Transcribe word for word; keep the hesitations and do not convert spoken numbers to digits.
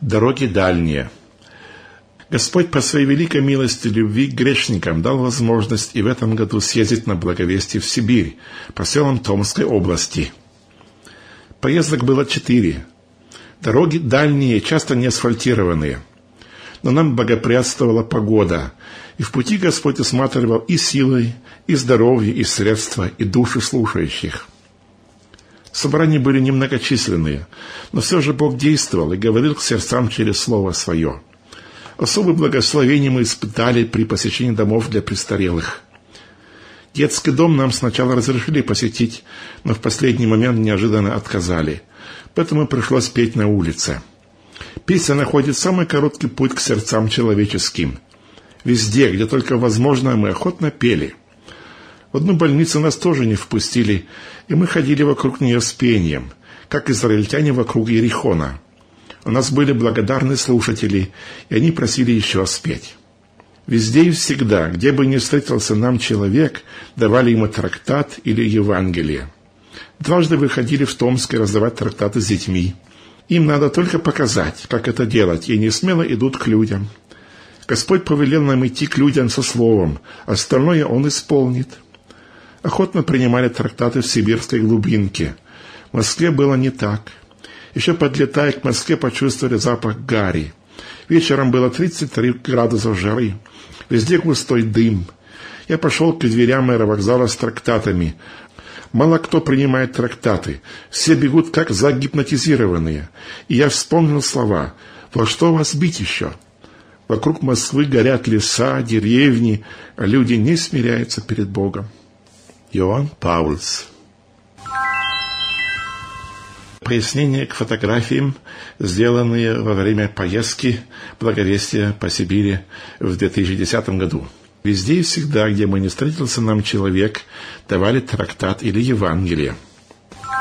Дороги дальние. Господь по своей великой милости любви к грешникам дал возможность и в этом году съездить на благовестие в Сибирь, по селам Томской области. Поездок было четыре. Дороги дальние, часто не асфальтированные. Но нам благоприятствовала погода, и в пути Господь усматривал и силы, и здоровье, и средства, и души слушающих. Собрания были немногочисленные, но все же Бог действовал и говорил к сердцам через Слово Свое. Особое благословение мы испытали при посещении домов для престарелых. Детский дом нам сначала разрешили посетить, но в последний момент неожиданно отказали, поэтому пришлось петь на улице. Песня находит самый короткий путь к сердцам человеческим. Везде, где только возможно, мы охотно пели. В одну больницу нас тоже не впустили, и мы ходили вокруг нее с пением, как израильтяне вокруг Иерихона. У нас были благодарные слушатели, и они просили еще спеть. Везде и всегда, где бы ни встретился нам человек, давали ему трактат или Евангелие. Дважды выходили в Томск раздавать трактаты с детьми. Им надо только показать, как это делать, и не смело идут к людям. Господь повелел нам идти к людям со словом, остальное Он исполнит. Охотно принимали трактаты в сибирской глубинке. В Москве было не так. Еще подлетая к Москве, почувствовали запах гари. Вечером было тридцать три градуса жары. Везде густой дым. Я пошел к дверям аэровокзала с трактатами. Мало кто принимает трактаты. Все бегут как загипнотизированные. И я вспомнил слова: «Во что вас бить еще?» Вокруг Москвы горят леса, деревни, а люди не смиряются перед Богом. Иоанн Паулс. Пояснение к фотографиям, сделанные во время поездки благовестия по Сибири в две тысячи десятом году. Везде и всегда, где мы не встретился нам человек, давали трактат или Евангелие.